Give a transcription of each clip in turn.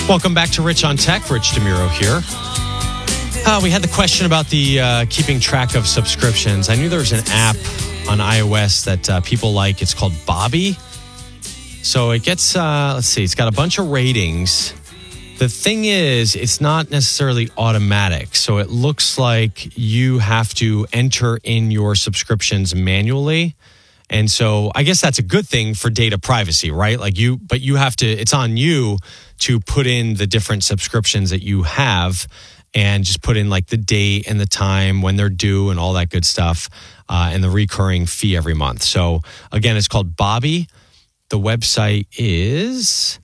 Welcome back to Rich on Tech. Rich DeMuro here. We had the question about the keeping track of subscriptions. I knew there was an app on iOS that people like. It's called Bobby. So it gets, it's got a bunch of ratings. The thing is, it's not necessarily automatic. So it looks like you have to enter in your subscriptions manually. And so I guess that's a good thing for data privacy, right? But you have to, it's on you to put in the different subscriptions that you have and just put in like the date and the time when they're due and all that good stuff, and the recurring fee every month. So again, it's called Bobby. The website is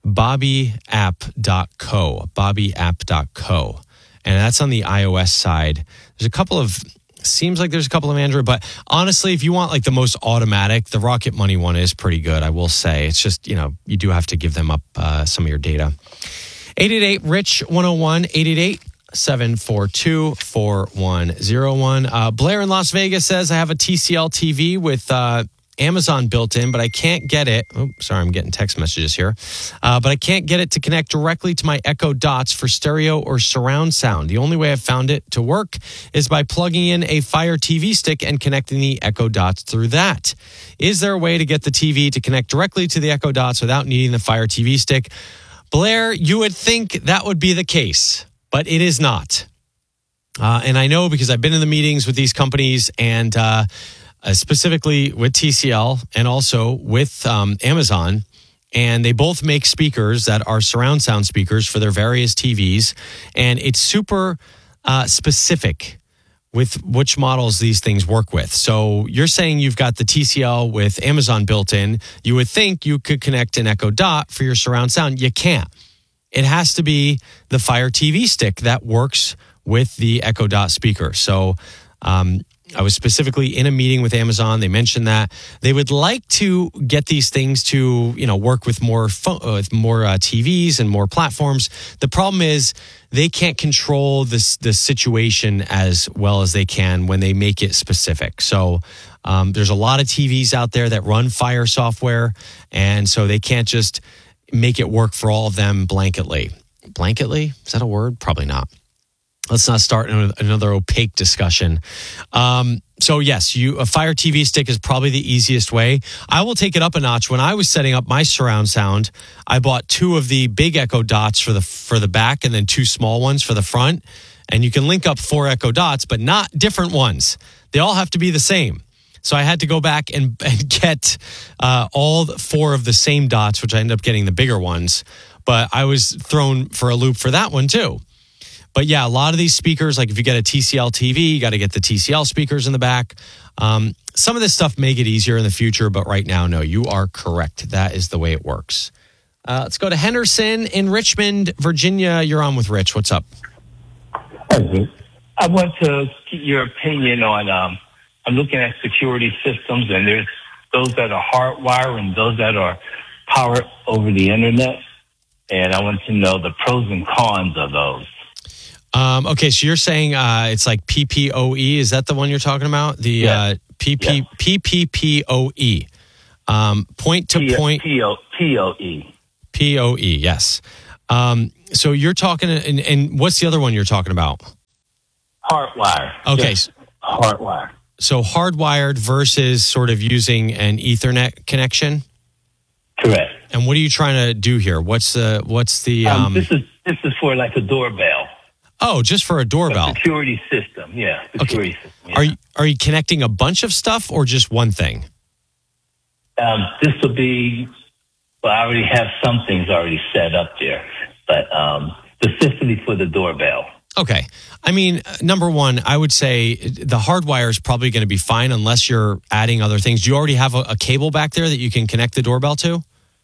bobbyapp.co, bobbyapp.co. And that's on the iOS side. Seems like there's a couple of Android, but honestly, if you want like the most automatic, the Rocket Money one is pretty good, I will say. It's just, you do have to give them up some of your data. 888-RICH-101, 888-742-4101. Blair in Las Vegas says, I have a TCL TV with Amazon built in, but I can't get it. Oh, sorry, I'm getting text messages here. But I can't get it to connect directly to my Echo Dots for stereo or surround sound. The only way I've found it to work is by plugging in a Fire TV stick and connecting the Echo Dots through that. Is there a way to get the TV to connect directly to the Echo Dots without needing the Fire TV stick? Blair, you would think that would be the case, but it is not. And I know because I've been in the meetings with these companies and specifically with TCL and also with Amazon, and they both make speakers that are surround sound speakers for their various TVs, and it's super specific with which models these things work with. So you're saying you've got the TCL with Amazon built in. You would think you could connect an Echo Dot for your surround sound. You can't. It has to be the Fire TV stick that works with the Echo Dot speaker. So I was specifically in a meeting with Amazon. They mentioned that they would like to get these things to, work with more TVs and more platforms. The problem is they can't control the situation as well as they can when they make it specific. So there's a lot of TVs out there that run Fire software, and so they can't just make it work for all of them blanketly. Blanketly? Is that a word? Probably not. Let's not start another opaque discussion. So yes, a Fire TV stick is probably the easiest way. I will take it up a notch. When I was setting up my surround sound, I bought 2 of the big Echo Dots for the back and then 2 small ones for the front. And you can link up 4 Echo Dots, but not different ones. They all have to be the same. So I had to go back and get all 4 of the same dots, which I ended up getting the bigger ones. But I was thrown for a loop for that one too. But yeah, a lot of these speakers, like if you get a TCL TV, you got to get the TCL speakers in the back. Some of this stuff may get easier in the future, but right now, no, you are correct. That is the way it works. Let's go to Henderson in Richmond, Virginia. You're on with Rich. What's up? I want to get your opinion on, I'm looking at security systems, and there's those that are hardwired and those that are powered over the internet. And I want to know the pros and cons of those. Okay, so you're saying it's like PPOE. Is that the one you're talking about? The PPPoE. Point to point. POE. POE, yes. So you're talking, and what's the other one you're talking about? Hardwire. Okay. Yes. Hardwire. So hardwired versus sort of using an Ethernet connection? Correct. And what are you trying to do here? What's the This is for like a doorbell. Oh, just for a doorbell. A security system, yeah. Security system, yeah. Are you connecting a bunch of stuff or just one thing? This will be, well, I already have some things already set up there, but specifically for the doorbell. Okay. I mean, number one, I would say the hardwire is probably going to be fine unless you're adding other things. Do you already have a cable back there that you can connect the doorbell to?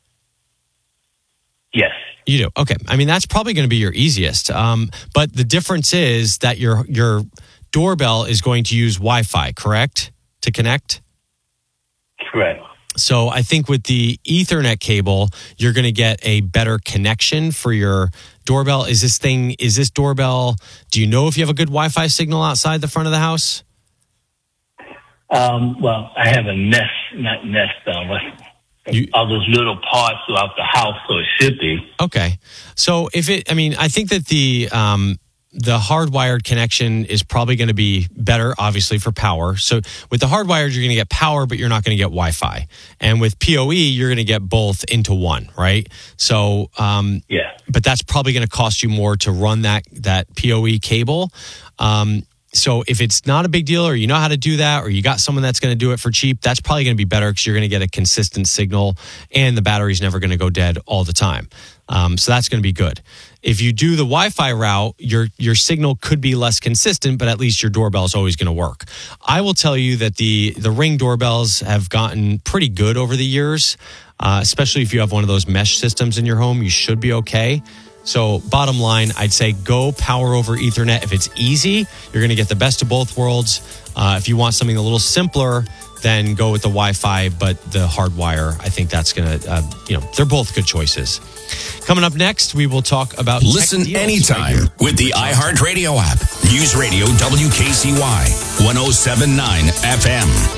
Yes. You do? Okay. I mean, that's probably going to be your easiest. But the difference is that your doorbell is going to use Wi-Fi, correct? To connect? Correct. So I think with the Ethernet cable, you're going to get a better connection for your doorbell. Is this doorbell, do you know if you have a good Wi-Fi signal outside the front of the house? Well, I have a Nest, not Nest, all those little parts throughout the house, so it should be. Okay. So I think that the hardwired connection is probably going to be better, obviously, for power. So with the hardwired, you're going to get power, but you're not going to get Wi-Fi. And with PoE, you're going to get both into one, right? So, but that's probably going to cost you more to run that PoE cable. So if it's not a big deal, or you know how to do that, or you got someone that's going to do it for cheap, that's probably going to be better because you're going to get a consistent signal and the battery's never going to go dead all the time. So that's going to be good. If you do the Wi-Fi route, your signal could be less consistent, but at least your doorbell is always going to work. I will tell you that the Ring doorbells have gotten pretty good over the years, especially if you have one of those mesh systems in your home. You should be okay. So bottom line, I'd say go power over Ethernet. If it's easy, you're going to get the best of both worlds. If you want something a little simpler, then go with the Wi-Fi, but the hardwire, I think that's going to, they're both good choices. Coming up next, we will talk about Listen anytime with the iHeartRadio app. News Radio WKCY 107.9 FM.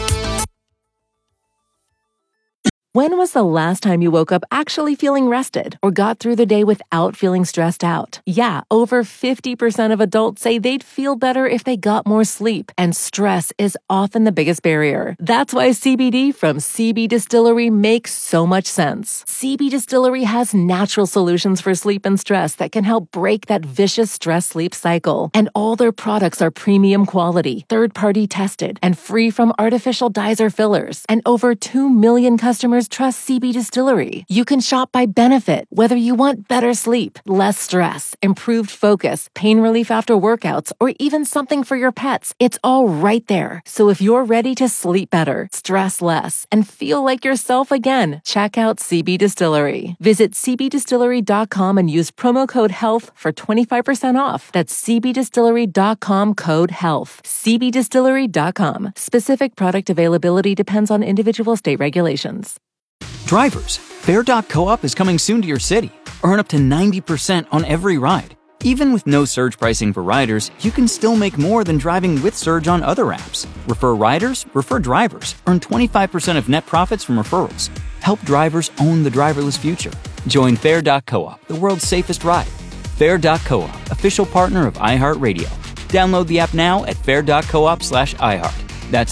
When was the last time you woke up actually feeling rested or got through the day without feeling stressed out? Yeah, over 50% of adults say they'd feel better if they got more sleep, and stress is often the biggest barrier. That's why CBD from CB Distillery makes so much sense. CB Distillery has natural solutions for sleep and stress that can help break that vicious stress-sleep cycle. And all their products are premium quality, third-party tested, and free from artificial dyes or fillers. And over 2 million customers trust CB Distillery. You can shop by benefit, whether you want better sleep, less stress, improved focus, pain relief after workouts, or even something for your pets. It's all right there. So if you're ready to sleep better, stress less, and feel like yourself again, check out CB Distillery. Visit cbdistillery.com and use promo code HEALTH for 25% off. That's cbdistillery.com code HEALTH. cbdistillery.com. Specific product availability depends on individual state regulations. Drivers, Fair.coop is coming soon to your city. Earn up to 90% on every ride. Even with no surge pricing for riders, you can still make more than driving with surge on other apps. Refer riders, refer drivers. Earn 25% of net profits from referrals. Help drivers own the driverless future. Join Fair.coop, the world's safest ride. Fair.coop, official partner of iHeartRadio. Download the app now at fair.coop/iHeart. That's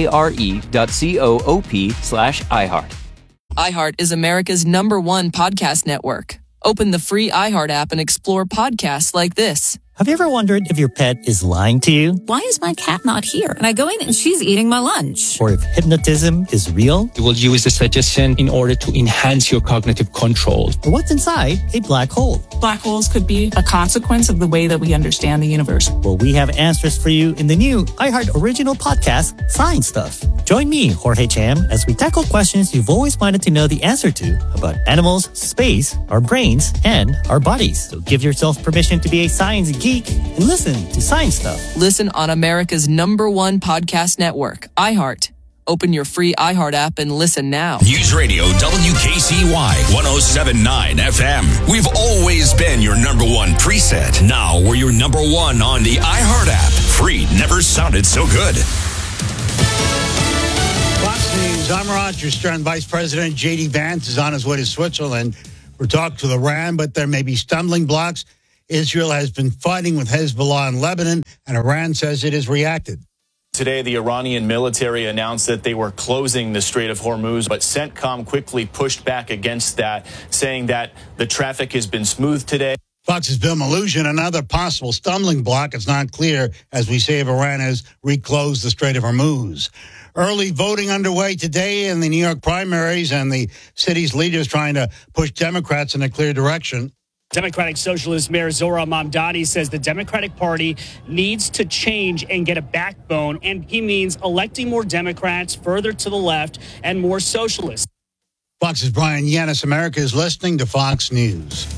FARE.coop/iHeart. iHeart is America's #1 podcast network. Open the free iHeart app and explore podcasts like this. Have you ever wondered if your pet is lying to you? Why is my cat not here? And I go in and she's eating my lunch. Or if hypnotism is real? You will use the suggestion in order to enhance your cognitive control. Or what's inside a black hole? Black holes could be a consequence of the way that we understand the universe. Well, we have answers for you in the new iHeart original podcast, Science Stuff. Join me, Jorge Cham, as we tackle questions you've always wanted to know the answer to about animals, space, our brains, and our bodies. So give yourself permission to be a science geek and listen to Science Stuff. Listen on America's #1 podcast network, iHeart. Open your free iHeart app and listen now. News Radio WKCY 107.9 FM. We've always been your #1 preset. Now we're your #1 on the iHeart app. Free never sounded so good. Fox News, I'm Roger Stern. Vice President J.D. Vance is on his way to Switzerland for talks with Iran, but there may be stumbling blocks. Israel has been fighting with Hezbollah in Lebanon, and Iran says it has reacted. Today, the Iranian military announced that they were closing the Strait of Hormuz, but CENTCOM quickly pushed back against that, saying that the traffic has been smooth today. Fox's Bill Malugin, another possible stumbling block. It's not clear, as we say, if Iran has reclosed the Strait of Hormuz. Early voting underway today in the New York primaries, and the city's leaders trying to push Democrats in a clear direction. Democratic Socialist Mayor Zohran Mamdani says the Democratic Party needs to change and get a backbone, and he means electing more Democrats further to the left and more socialists. Fox's Brian Yanis. America is listening to Fox News.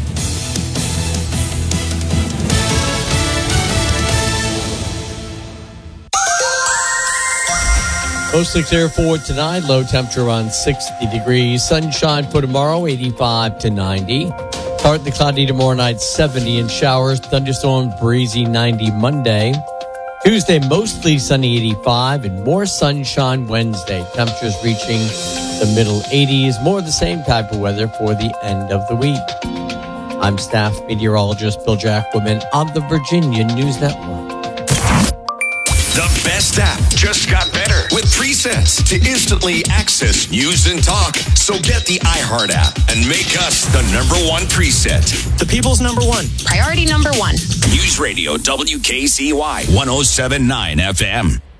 Mostly clear for tonight. Low temperature around 60 degrees. Sunshine for tomorrow, 85 to 90. Partly cloudy tomorrow night, 70, and showers. Thunderstorms, breezy, 90 Monday. Tuesday, mostly sunny, 85, and more sunshine Wednesday. Temperatures reaching the the middle 80s. More of the same type of weather for the end of the week. I'm staff meteorologist Bill Jacquemin on the Virginia News Network. The best app just got better with presets to instantly access news and talk. So get the iHeart app and make us the number one preset. The people's number one. Priority number one. News Radio WKCY 107.9 FM.